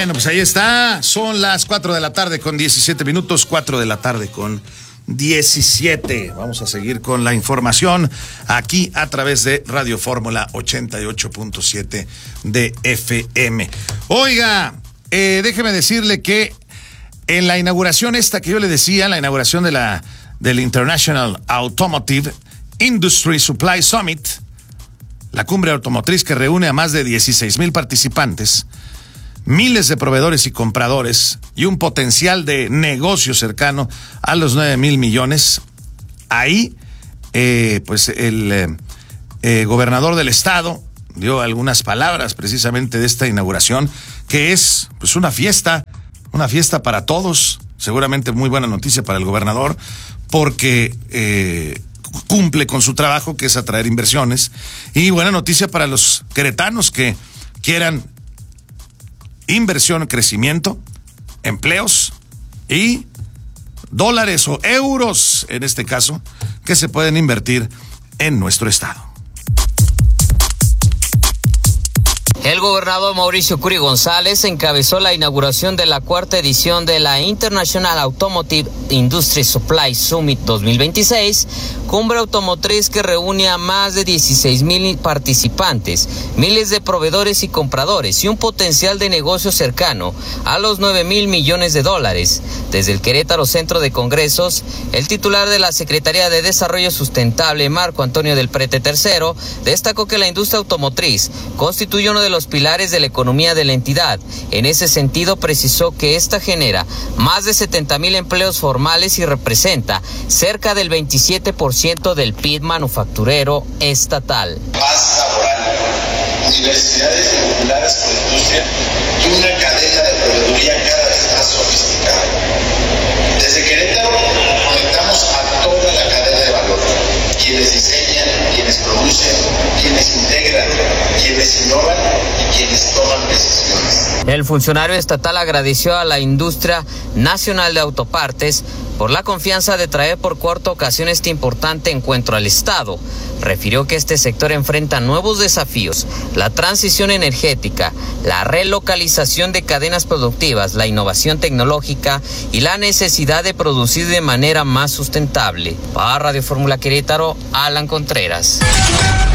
Bueno, pues ahí está. Son las 4 de la tarde con 17 minutos. 4 de la tarde con 17. Vamos a seguir con la información aquí a través de Radio Fórmula 88.7 de FM. Oiga, déjeme decirle que en la inauguración esta que yo le decía, la inauguración del International Automotive Industry Supply Summit, la cumbre automotriz que reúne a más de 16,000 participantes, miles de proveedores y compradores y un potencial de negocio cercano a los 9,000 millones. Ahí, pues el gobernador del estado dio algunas palabras precisamente de esta inauguración, que es pues una fiesta para todos. Seguramente muy buena noticia para el gobernador, porque cumple con su trabajo, que es atraer inversiones, y buena noticia para los queretanos que quieran inversión, crecimiento, empleos y dólares o euros, en este caso, que se pueden invertir en nuestro estado. El gobernador Mauricio Curi González encabezó la inauguración de la cuarta edición de la International Automotive Industry Supply Summit 2026, cumbre automotriz que reúne a más de 16,000 participantes, miles de proveedores y compradores y un potencial de negocio cercano a los 9,000 millones de dólares. Desde el Querétaro Centro de Congresos, el titular de la Secretaría de Desarrollo Sustentable, Marco Antonio del Prete III, destacó que la industria automotriz constituye uno de los pilares de la economía de la entidad. En ese sentido, precisó que esta genera más de 70,000 empleos formales y representa cerca del 27% del PIB manufacturero estatal. Base laboral, universidades vinculadas con la industria y una cadena de proveeduría cada vez más sofisticada. Desde Querétaro conectamos a toda la cadena de valor, quienes diseñan, quienes producen, quienes integran, quienes innovan y quienes toman decisiones. El funcionario estatal agradeció a la industria nacional de autopartes por la confianza de traer por cuarta ocasión este importante encuentro al estado. Refirió que este sector enfrenta nuevos desafíos: la transición energética, la relocalización de cadenas productivas, la innovación tecnológica y la necesidad de producir de manera más sustentable. Para Radio Fórmula Querétaro, Alan Contreras.